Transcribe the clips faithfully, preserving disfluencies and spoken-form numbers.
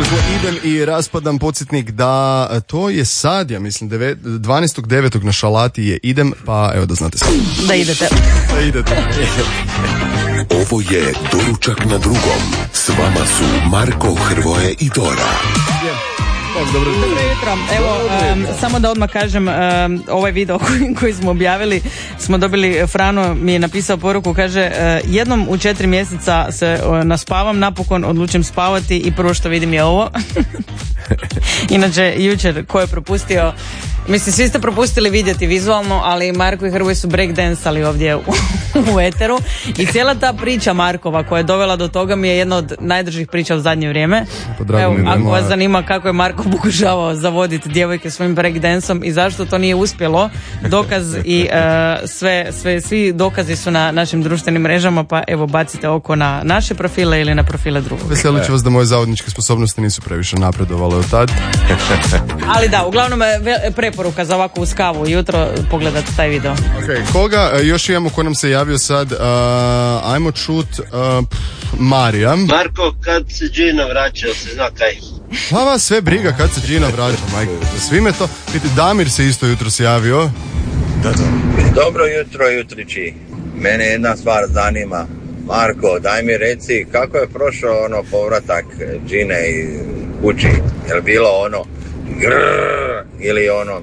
grupu Idem i raspadam. Podsjetnik da to je sad, ja mislim, dvanaestog devetog na Šalati je Idem, pa evo da znate sve. Da idete. Da idete. Ovo je Doručak na drugom. S vama su Marko, Hrvoje i Dora. Dobro jutro. Evo, um, samo da odmah kažem, um, ovaj video koji, koji smo objavili, smo dobili, Frano mi je napisao poruku, kaže, uh, jednom u četiri mjeseca se uh, naspavam, napokon odlučim spavati i prvo što vidim je ovo. Inače, jučer ko je propustio, mislim, svi ste propustili vidjeti vizualno, ali Marko i Hrvoj su breakdansali ovdje u, u eteru i cijela ta priča Markova koja je dovela do toga mi je jedna od najdržih priča u zadnje vrijeme. Evo, ako vas zanima kako je Marko pokušavao zavoditi djevojke svojim breakdansom i zašto to nije uspjelo, dokaz i uh, sve, sve, svi dokazi su na našim društvenim mrežama, pa evo bacite oko na naše profile ili na profile drugog. Veselit ću vas da moje zavodničke sposobnosti nisu previše napredovale od tad. Ali da, uglavnom je preporuka za ovako uz kavu jutro pogledati taj video. Ok, koga još imamo ko nam se javio sad? Uh, ajmo čut uh, Marija. Marko, kad se Gina vraća, se zna kaj? Pa vas sve briga kad se Gina vraća, majke. Svi me to... Piti, Damir se isto jutro se javio. Da, da. Dobro jutro, jutrići. Mene jedna stvar zanima. Marko, daj mi reci kako je prošao ono povratak Gine i kući. Je li bilo ono grrr, ili ono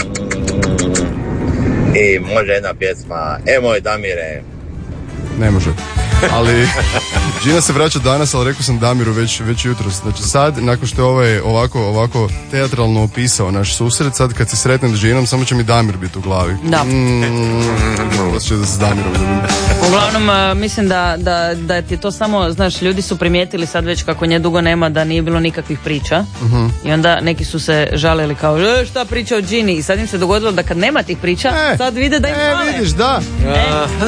i može jedna pjesma E moj Damire. Ne može. Ali Gina se vraća danas, ali rekao sam Damiru već, već jutros. Znači sad, nakon što je ovaj ovako, ovako teatralno opisao naš susret, sad kad se sretnem s Ginom, samo će mi Damir biti u glavi. Da. Mm, da se s Damirom ljubim. Uglavnom, uh, mislim da, da, da ti je to samo, znaš, ljudi su primijetili sad već kako nje dugo nema, da nije bilo nikakvih priča. Uh-huh. I onda neki su se žalili kao, e, šta priča o Gini? I sad im se dogodilo da kad nema tih priča, e, sad vide da im e, fale. vidiš, da. E.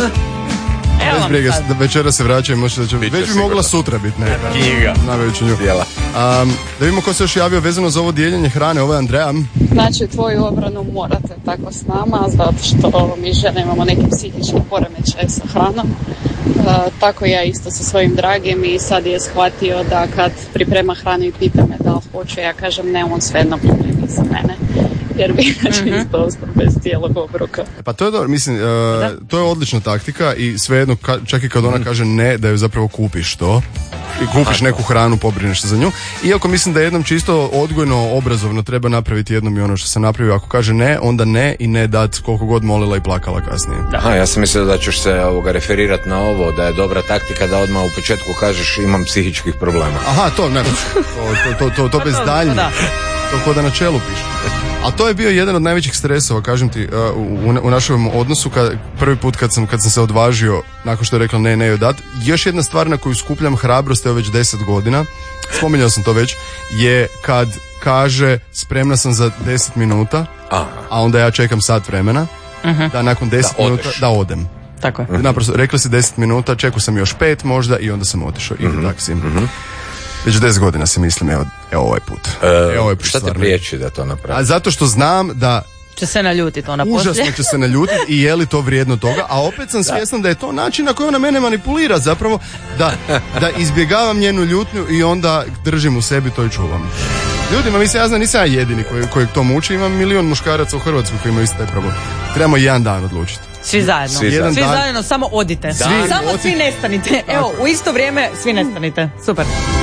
Bez brige, večera se vraća i može da će, već bi sigurno mogla sutra biti, ne? Knjiga. Na već nju. Um, da vidimo ko se još javio vezano za ovo dijeljenje hrane, ovo je Andreja. Znači, tvoju obranu morate tako s nama, zato što mi žene imamo neke psihičke poremećaje sa hranom. Uh, tako ja isto sa svojim dragim i sad je shvatio da kad priprema hranu i pita me da li hoću, ja kažem ne, on svejedno pripremi za mene. Jer bi inače mm-hmm. isto ostao bez cijelog obroka. Pa to je dobro, mislim, uh, to je odlična taktika i svejedno, ka, čak i kad ona kaže ne, da ju zapravo kupiš to. I kupiš neku hranu, pobrineš se za nju. Iako mislim da jednom čisto odgojno, obrazovno treba napraviti jednom i ono što se napravi. Ako kaže ne, onda ne i ne dat koliko god molila i plakala kasnije. Aha, ja sam mislio da ćeš se ovoga referirati na ovo, da je dobra taktika da odmah u početku kažeš imam psihičkih problema. Aha, to ne, to, to, to, to, to bez daljnje. To kod da na čelu piše. A to je bio jedan od najvećih stresova, kažem ti, u, u našem odnosu, kad, prvi put kad sam, kad sam se odvažio, nakon što je rekla ne, ne joj dat. Još jedna stvar na koju skupljam hrabrost, evo već deset godina, spominjao sam to već, je kad kaže spremna sam za deset minuta, Aha. a onda ja čekam sat vremena, uh-huh. da nakon deset da minuta, da odem. Tako je. Naprosto, rekla si deset minuta, čekao sam još pet možda i onda sam otišao. Uh-huh. I tak si. Uh-huh. Već deset godina se mislim, evo, evo ovaj put. E, evo ovaj put šta te priječi da to napravi? A zato što znam da će se naljutiti ona poslije. Užasno će se naljutiti i je li to vrijedno toga, a opet sam svjestan da, da je to način na koji ona mene manipulira, zapravo da, da izbjegavam njenu ljutnju i onda držim u sebi to i čuvam. Ljudima, mislim, ja znam, nisam ja jedini koji, koji to muči, imam milion muškaraca u Hrvatskoj koji imaju isti taj problem. Trebamo jedan dan odlučiti. Svi zajedno. Svi, svi dan... zajedno, samo odite. Svi, samo odi... svi nestanite. Evo, u isto vrijeme svi nestanite. Super.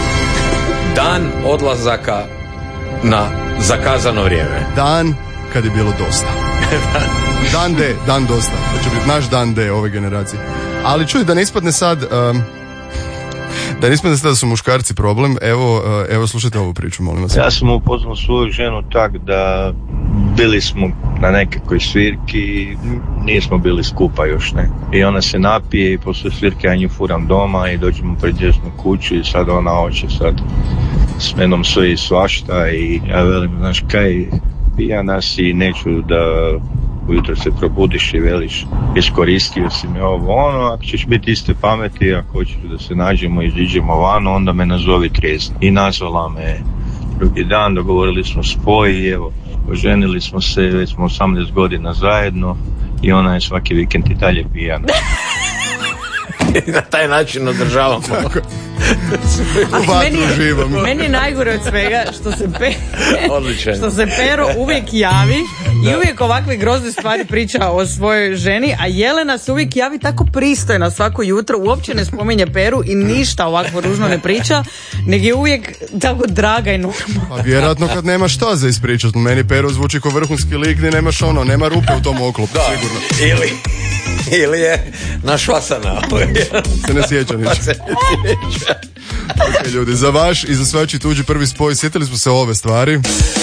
Dan odlazaka na zakazano vrijeme. Dan kad je bilo dosta. Dan D, dan dosta. To će biti naš dan D ove generacije. Ali čuj, da ne ispadne sad... Um, da ne ispadne sad da su muškarci problem, evo, uh, evo slušajte ovu priču, molim vas. Ja sam upoznao svoju ženu tak da bili smo na nekakvoj svirki, nismo bili skupa još, ne. I ona se napije i poslije svirke ja nju furam doma i dođemo pred desnu kuću i sad ona hoće sad s menom sve i svašta i ja velim, znaš kaj, pijana si i neću da ujutro se probudiš i veliš iskoristio si me ovo ono, ako ćeš biti iste pameti, ako hoćeš da se nađemo i iziđemo vano, onda me nazovi trijezni. I nazvala me drugi dan, dogovorili smo spoj i evo, oženili smo se, već smo osamnaest godina zajedno i ona je svaki vikend i dalje pijana. I na taj način održavamo U vatru živom. Meni je najgore od svega što se, pe, Odličan. što se Pero uvijek javi i uvijek ovakve grozne stvari priča o svojoj ženi, a Jelena se uvijek javi tako pristojno svako jutro, uopće ne spominje Peru i ništa ovako ružno ne priča, nego je uvijek tako draga i normalna. Pa vjerojatno kad nema šta za ispričat. Meni Pero zvuči ko vrhunski lik, ni nemaš ono, nema rupe u tom oklopu, Da. sigurno. Ili, ili je naš Vasana. Se ne sjeća ništa. Pa se ne sjeća. Ok, ljudi, za vaš i za svačiji tuđi prvi spoj sjetili smo se ove stvari.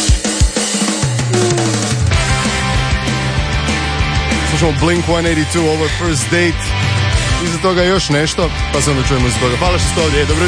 Slušamo Blink one eighty-two, ovo je First Date. Iza toga još nešto, pa se onda čujemo iz toga. Hvala što ste ovdje, dobro